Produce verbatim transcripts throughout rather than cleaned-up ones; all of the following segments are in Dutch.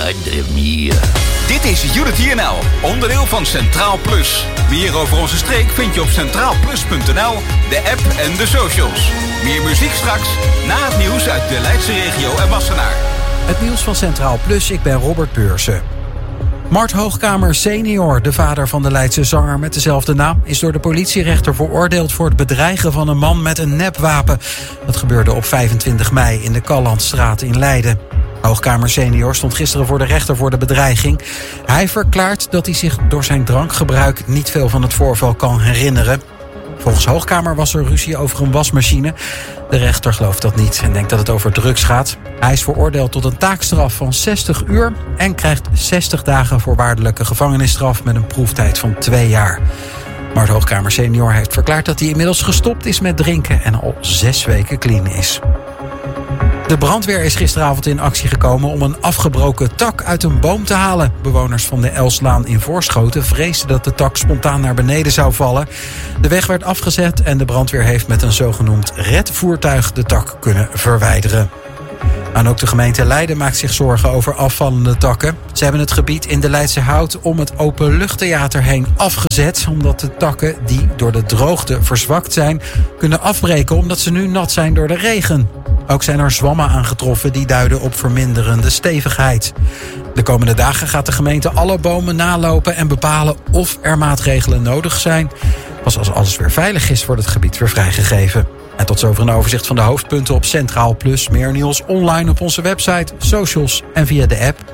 Madre mia. Dit is Unity N L, onderdeel van Centraal Plus. Meer over onze streek vind je op centraal plus punt n l, de app en de socials. Meer muziek straks, na het nieuws uit de Leidse regio en Wassenaar. Het nieuws van Centraal Plus, ik ben Robert Beursen. Mart Hoogkamer senior, de vader van de Leidse zanger met dezelfde naam, is door de politierechter veroordeeld voor het bedreigen van een man met een nepwapen. Dat gebeurde op vijfentwintig mei in de Callandstraat in Leiden. Hoogkamer senior stond gisteren voor de rechter voor de bedreiging. Hij verklaart dat hij zich door zijn drankgebruik niet veel van het voorval kan herinneren. Volgens Hoogkamer was er ruzie over een wasmachine. De rechter gelooft dat niet en denkt dat het over drugs gaat. Hij is veroordeeld tot een taakstraf van zestig uur... en krijgt zestig dagen voorwaardelijke gevangenisstraf met een proeftijd van twee jaar. Maar de Hoogkamer senior heeft verklaard dat hij inmiddels gestopt is met drinken... en al zes weken clean is. De brandweer is gisteravond in actie gekomen om een afgebroken tak uit een boom te halen. Bewoners van de Elslaan in Voorschoten vreesden dat de tak spontaan naar beneden zou vallen. De weg werd afgezet en de brandweer heeft met een zogenoemd redvoertuig de tak kunnen verwijderen. En ook de gemeente Leiden maakt zich zorgen over afvallende takken. Ze hebben het gebied in de Leidse Hout om het openluchttheater heen afgezet, omdat de takken die door de droogte verzwakt zijn kunnen afbreken omdat ze nu nat zijn door de regen. Ook zijn er zwammen aangetroffen die duiden op verminderende stevigheid. De komende dagen gaat de gemeente alle bomen nalopen en bepalen of er maatregelen nodig zijn. Pas als alles weer veilig is, wordt het gebied weer vrijgegeven. En tot zover een overzicht van de hoofdpunten op Centraal Plus. Meer nieuws online op onze website, socials en via de app.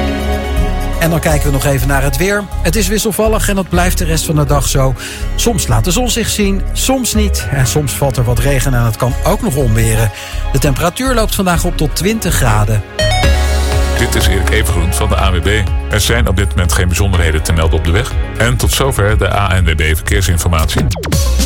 En dan kijken we nog even naar het weer. Het is wisselvallig en dat blijft de rest van de dag zo. Soms laat de zon zich zien, soms niet. En soms valt er wat regen en het kan ook nog onweren. De temperatuur loopt vandaag op tot twintig graden. Dit is Erik Evengroen van de A N W B. Er zijn op dit moment geen bijzonderheden te melden op de weg. En tot zover de A N W B Verkeersinformatie.